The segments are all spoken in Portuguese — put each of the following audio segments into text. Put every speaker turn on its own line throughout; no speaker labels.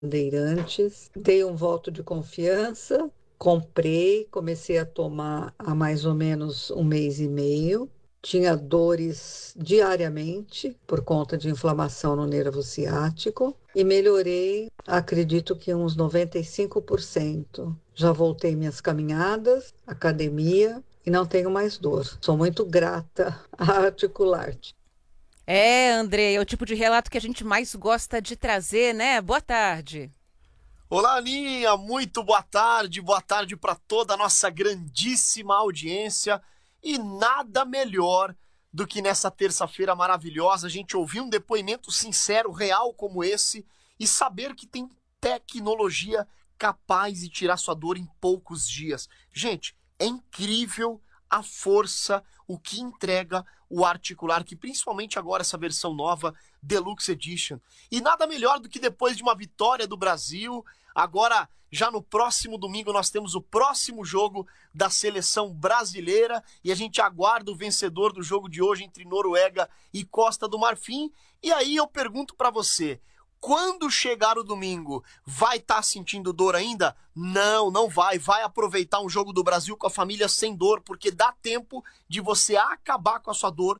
Bandeirantes, dei um voto de confiança, comprei, comecei a tomar há mais ou menos um mês e meio. Tinha dores diariamente por conta de inflamação no nervo ciático e melhorei, acredito que uns 95%. Já voltei minhas caminhadas, academia e não tenho mais dor. Sou muito grata à Articularte.
É, André, é o tipo de relato que a gente mais gosta de trazer, né? Boa tarde.
Olá, Aninha, muito boa tarde para toda a nossa grandíssima audiência. E nada melhor do que nessa terça-feira maravilhosa a gente ouvir um depoimento sincero, real como esse e saber que tem tecnologia capaz de tirar sua dor em poucos dias. Gente, é incrível a força, o que entrega o Articular, que principalmente agora essa versão nova, Deluxe Edition. E nada melhor do que depois de uma vitória do Brasil. Agora, já no próximo domingo, nós temos o próximo jogo da seleção brasileira e a gente aguarda o vencedor do jogo de hoje entre Noruega e Costa do Marfim. E aí eu pergunto para você, quando chegar o domingo, vai estar sentindo dor ainda? Não, não vai. Vai aproveitar um jogo do Brasil com a família sem dor, porque dá tempo de você acabar com a sua dor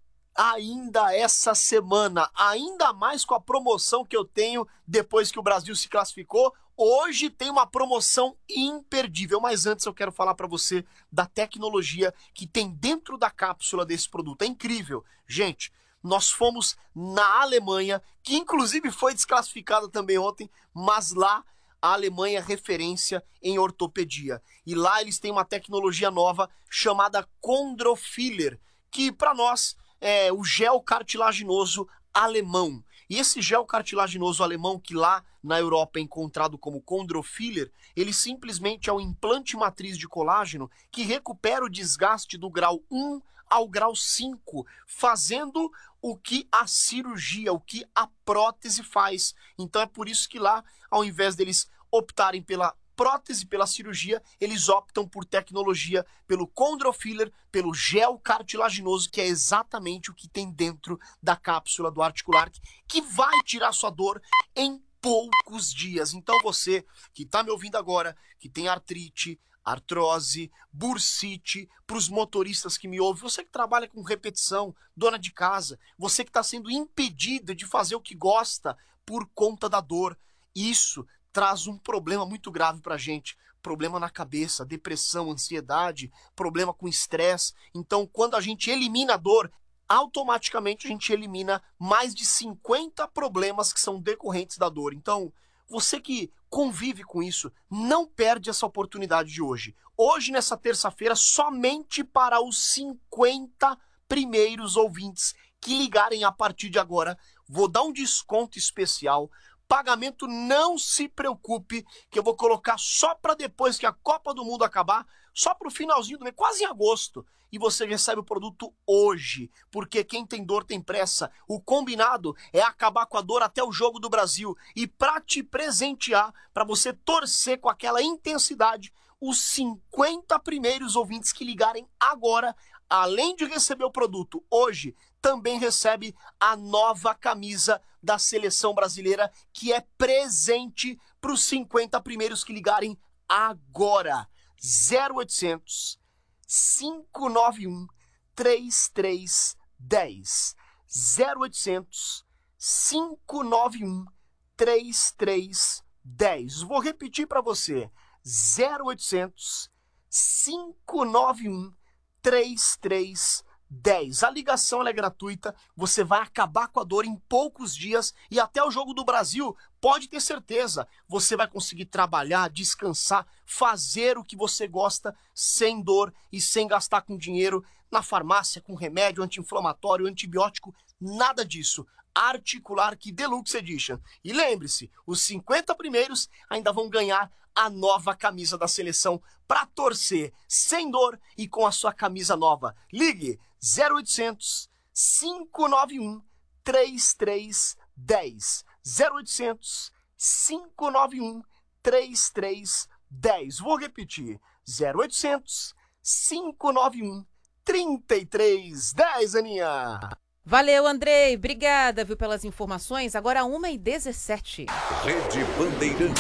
ainda essa semana, ainda mais com a promoção que eu tenho depois que o Brasil se classificou. Hoje tem uma promoção imperdível, mas antes eu quero falar para você da tecnologia que tem dentro da cápsula desse produto. É incrível. Gente, nós fomos na Alemanha, que inclusive foi desclassificada também ontem, mas lá a Alemanha é referência em ortopedia. E lá eles têm uma tecnologia nova chamada Chondrofiller, que para nós é o gel cartilaginoso alemão. E esse gel cartilaginoso alemão, que lá na Europa é encontrado como Chondrofiller, ele simplesmente é um implante matriz de colágeno que recupera o desgaste do grau 1 ao grau 5, fazendo o que a cirurgia, o que a prótese faz. Então é por isso que lá, ao invés deles optarem pela prótese, pela cirurgia, eles optam por tecnologia, pelo Chondrofiller, pelo gel cartilaginoso, que é exatamente o que tem dentro da cápsula do Articular, que vai tirar sua dor em poucos dias. Então você que está me ouvindo agora, que tem artrite, artrose, bursite, para os motoristas que me ouvem, você que trabalha com repetição, dona de casa, você que está sendo impedida de fazer o que gosta por conta da dor, isso traz um problema muito grave pra gente. Problema na cabeça, depressão, ansiedade, problema com estresse. Então, quando a gente elimina a dor, automaticamente a gente elimina mais de 50 problemas que são decorrentes da dor. Então, você que convive com isso, não perde essa oportunidade de hoje. Hoje, nessa terça-feira, somente para os 50 primeiros ouvintes que ligarem a partir de agora, vou dar um desconto especial. Pagamento, não se preocupe, que eu vou colocar só para depois que a Copa do Mundo acabar, só para o finalzinho do mês, quase em agosto. E você recebe o produto hoje, porque quem tem dor tem pressa. O combinado é acabar com a dor até o jogo do Brasil. E para te presentear, para você torcer com aquela intensidade, os 50 primeiros ouvintes que ligarem agora, além de receber o produto hoje, também recebe a nova camisa da seleção brasileira, que é presente para os 50 primeiros que ligarem agora. 0800 591 3310. 0800 591 3310. Vou repetir para você. 0800 591 3310. A ligação é gratuita, você vai acabar com a dor em poucos dias e até o jogo do Brasil, pode ter certeza, você vai conseguir trabalhar, descansar, fazer o que você gosta sem dor e sem gastar com dinheiro na farmácia, com remédio anti-inflamatório, antibiótico, nada disso. Articular que Deluxe Edition. E lembre-se, os 50 primeiros ainda vão ganhar a nova camisa da seleção para torcer sem dor e com a sua camisa nova. Ligue 0800 591 3310. 0800 591 3310. Vou repetir. 0800 591 3310, Aninha.
Valeu, Andrei. Obrigada, viu, pelas informações. Agora 1h17.
Rede Bandeirantes.